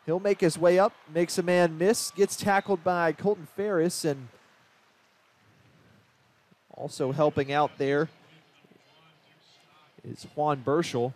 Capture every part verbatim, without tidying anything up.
He'll make his way up, makes a man miss, gets tackled by Colton Ferris, and also helping out there is Juan Burchell.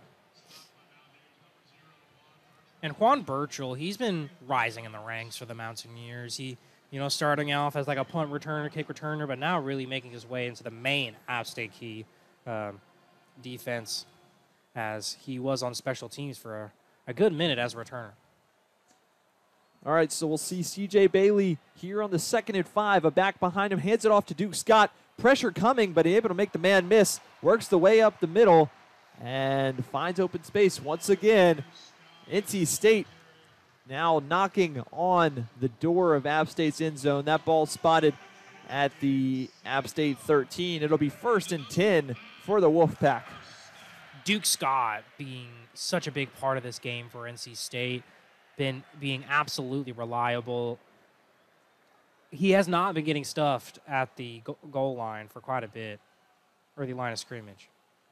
And Juan Burchell, he's been rising in the ranks for the Mountaineers. He, you know, starting off as like a punt returner, kick returner, but now really making his way into the main App State key um, defense, as he was on special teams for a, a good minute as a returner. All right, so we'll see C J Bailey here on the second and five. A back behind him, hands it off to Duke Scott. Pressure coming, but able to make the man miss. Works the way up the middle and finds open space once again. N C State now knocking on the door of App State's end zone. That ball spotted at the App State thirteen. It'll be first and ten for the Wolfpack. Duke Scott being such a big part of this game for N C State, been being absolutely reliable. He has not been getting stuffed at the go- goal line for quite a bit, or the line of scrimmage.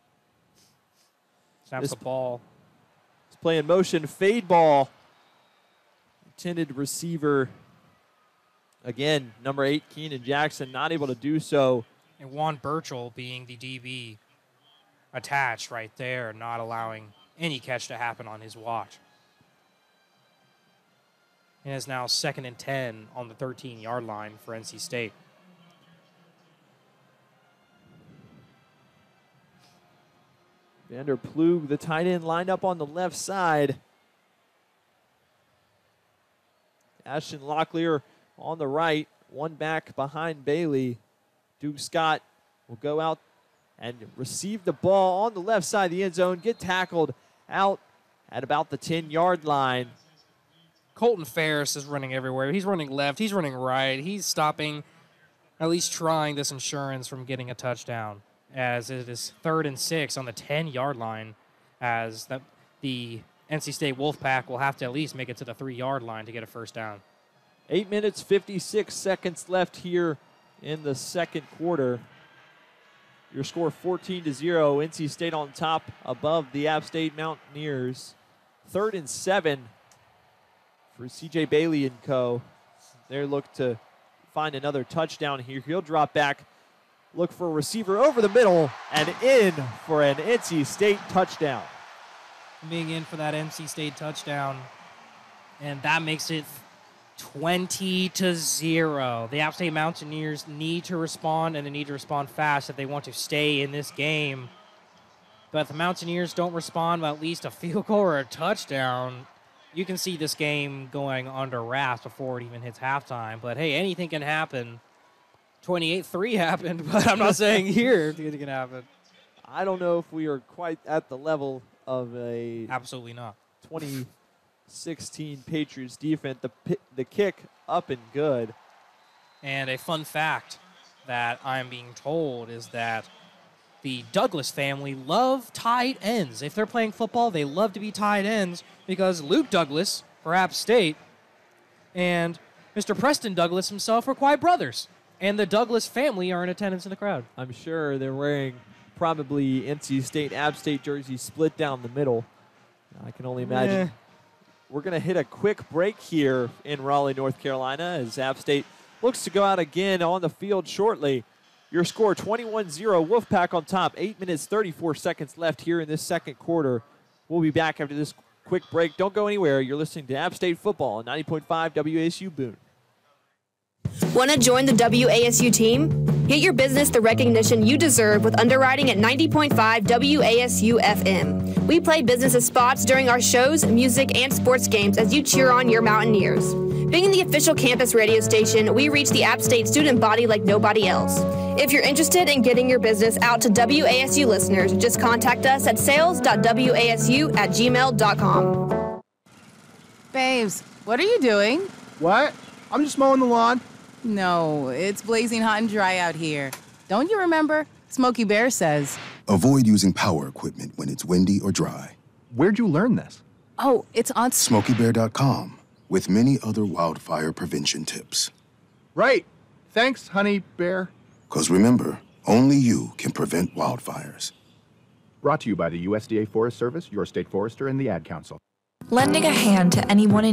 Snaps This the ball. He's playing motion, fade ball. Intended receiver, again, number eight, Keenan Jackson, not able to do so. And Juan Burchell being the D B attached right there, not allowing any catch to happen on his watch. And it's now second and ten on the thirteen-yard line for N C State. Vander Plug, the tight end, lined up on the left side. Ashton Locklear on the right, one back behind Bailey. Duke Scott will go out and receive the ball on the left side of the end zone, get tackled out at about the ten-yard line. Colton Ferris is running everywhere. He's running left. He's running right. He's stopping, at least trying this insurance from getting a touchdown, as it is third and six on the ten-yard line, as the, the N C State Wolfpack will have to at least make it to the three-yard line to get a first down. Eight minutes, fifty-six seconds left here in the second quarter. Your score fourteen to zero. N C State on top above the App State Mountaineers. Third and seven for C J Bailey and co. They look to find another touchdown here. He'll drop back, look for a receiver over the middle, and in for an N C State touchdown. Being in for that N C State touchdown, and that makes it twenty to zero. The App State Mountaineers need to respond, and they need to respond fast if they want to stay in this game. But if the Mountaineers don't respond by at least a field goal or a touchdown, you can see this game going under wraps before it even hits halftime. But, hey, anything can happen. twenty-eight three happened, but I'm not saying here anything can happen. I don't know if we are quite at the level of a Absolutely not. twenty sixteen Patriots defense. The, pi- the kick up and good. And a fun fact that I'm being told is that the Douglas family love tight ends. If they're playing football, they love to be tight ends because Luke Douglas for App State and Mister Preston Douglas himself are quite brothers. And the Douglas family are in attendance in the crowd. I'm sure they're wearing probably N C State, App State jerseys split down the middle. I can only imagine. Eh. We're going to hit a quick break here in Raleigh, North Carolina, as App State looks to go out again on the field shortly. Your score, twenty-one zero, Wolfpack on top. eight minutes, thirty-four seconds left here in this second quarter. We'll be back after this quick break. Don't go anywhere. You're listening to App State Football on ninety point five W A S U Boone. Want to join the W A S U team? Get your business the recognition you deserve with underwriting at ninety point five W A S U F M. We play business spots during our shows, music, and sports games as you cheer on your Mountaineers. Being the official campus radio station, we reach the App State student body like nobody else. If you're interested in getting your business out to W A S U listeners, just contact us at sales dot W A S U at gmail dot com. Babes, what are you doing? What? I'm just mowing the lawn. No, it's blazing hot and dry out here. Don't you remember? Smokey Bear says. Avoid using power equipment when it's windy or dry. Where'd you learn this? Oh, it's on Smokey Bear dot com, with many other wildfire prevention tips. Right. Thanks, honey bear. Because remember, only you can prevent wildfires. Brought to you by the U S D A Forest Service, your state forester, and the Ad Council. Lending a hand to anyone in